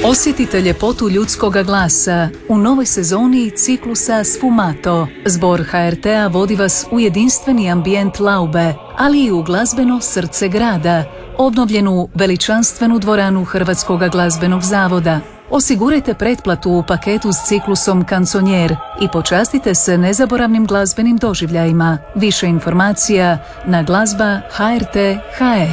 Osjetite ljepotu ljudskoga glasa u novoj sezoni ciklusa Sfumato. Zbor HRT-a vodi vas u jedinstveni ambijent Laube, ali i u glazbeno srce grada, obnovljenu veličanstvenu dvoranu Hrvatskog glazbenog zavoda. Osigurajte pretplatu u paketu s ciklusom Kanconier i počastite se nezaboravnim glazbenim doživljajima. Više informacija na glazba.hrt.hr.